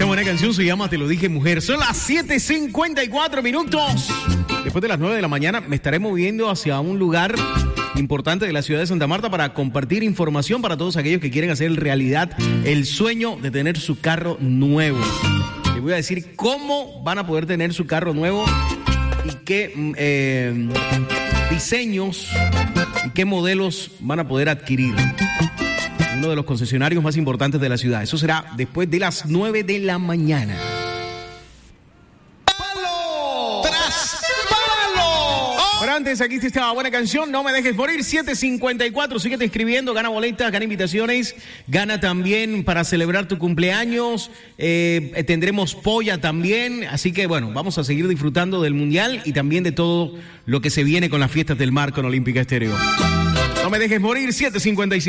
buena canción se llama Te lo dije mujer. Son las 7:54 minutos. Después de las 9 de la mañana me estaré moviendo hacia un lugar importante de la ciudad de Santa Marta para compartir información para todos aquellos que quieren hacer realidad el sueño de tener su carro nuevo. Les voy a decir cómo van a poder tener su carro nuevo y qué diseños y qué modelos van a poder adquirir. Uno de los concesionarios más importantes de la ciudad. Eso será después de las 9 de la mañana. ¡Palo! ¡Tras palo! Pero antes, aquí está buena canción, No me dejes morir, 7:54. Síguete escribiendo, gana boletas, gana invitaciones, gana también para celebrar tu cumpleaños. Tendremos polla también. Así que, bueno, vamos a seguir disfrutando del Mundial y también de todo lo que se viene con las fiestas del mar con Olímpica Estéreo. No me dejes morir, 7:55.